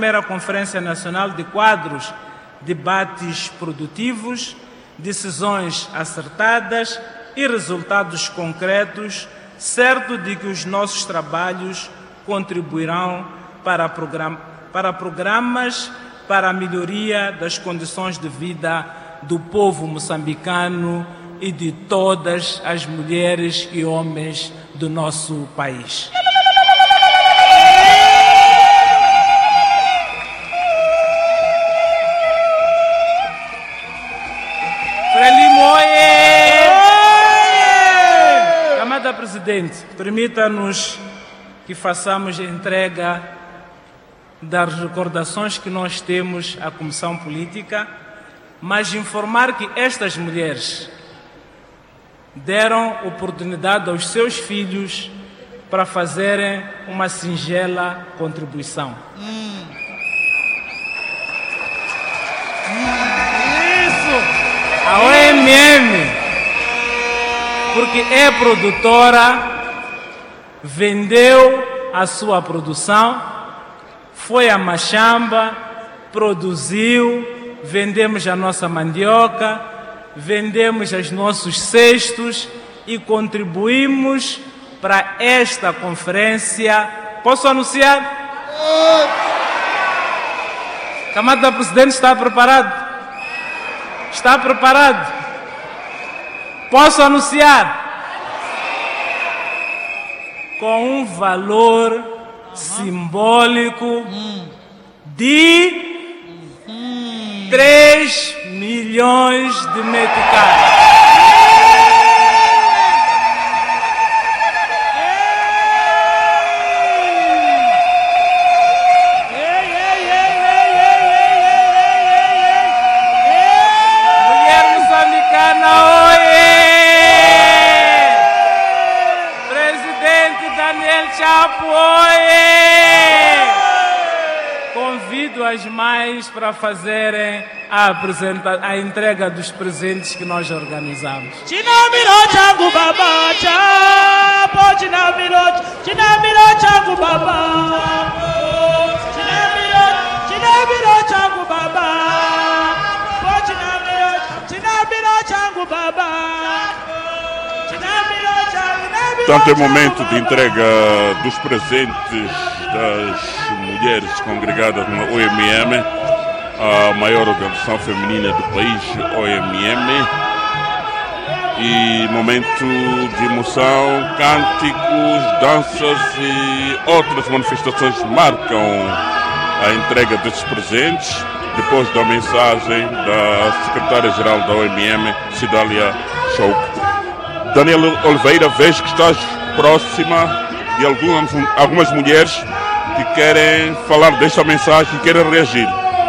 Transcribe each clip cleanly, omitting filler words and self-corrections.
primeira Conferência Nacional de Quadros, debates produtivos, decisões acertadas e resultados concretos, certo de que os nossos trabalhos contribuirão para programas para a melhoria das condições de vida do povo moçambicano e de todas as mulheres e homens do nosso país. Amada Presidente, permita-nos que façamos a entrega das recordações que nós temos à Comissão Política, mas informar que estas mulheres deram oportunidade aos seus filhos para fazerem uma singela contribuição. A OMM, porque é produtora, vendeu a sua produção, foi a Machamba, produziu, vendemos a nossa mandioca, vendemos os nossos cestos e contribuímos para esta conferência. Posso anunciar? Camada Presidente, está preparado? Está preparado? Posso anunciar? Com um valor simbólico de 3 milhões de meticais. Convido as mães para fazerem a entrega dos presentes que nós organizamos. Portanto, é momento de entrega dos presentes das mulheres congregadas na OMM, a maior organização feminina do país, OMM, e momento de emoção, cânticos, danças e outras manifestações marcam a entrega desses presentes, depois da mensagem da secretária-geral da OMM, Cidália Chouco. Daniela Oliveira, vejo que estás próxima de algumas mulheres que querem falar desta mensagem e querem reagir.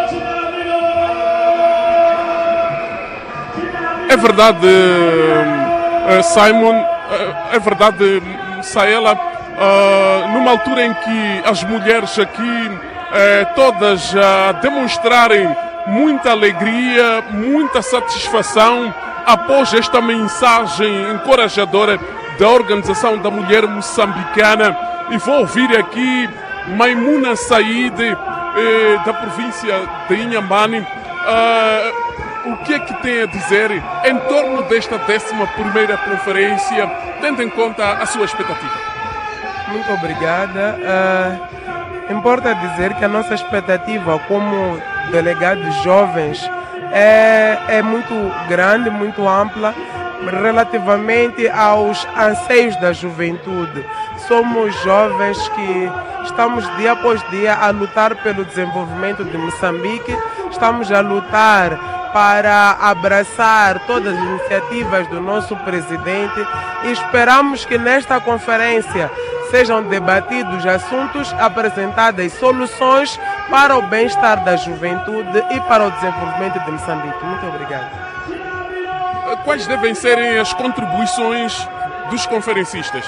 É verdade, Simon, é verdade, Saela, numa altura em que as mulheres aqui todas demonstrarem muita alegria, muita satisfação após esta mensagem encorajadora da Organização da Mulher Moçambicana. E vou ouvir aqui Maimuna Said, da província de Inhambane. O que é que tem a dizer em torno desta 11ª conferência, tendo em conta a sua expectativa? Muito obrigada. Importa dizer que a nossa expectativa como delegados jovens é muito grande, muito ampla, relativamente aos anseios da juventude. Somos jovens que estamos dia após dia a lutar pelo desenvolvimento de Moçambique, estamos a lutar para abraçar todas as iniciativas do nosso presidente e esperamos que nesta conferência sejam debatidos assuntos, apresentadas soluções para o bem-estar da juventude e para o desenvolvimento de Moçambique. Muito obrigado. Quais devem serem as contribuições dos conferencistas?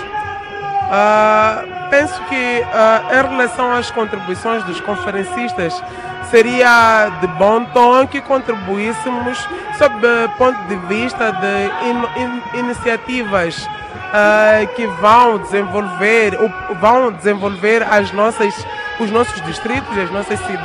Penso que em relação às contribuições dos conferencistas, seria de bom tom que contribuíssemos sob o ponto de vista de iniciativas que vão desenvolver os nossos distritos, as nossas cidades,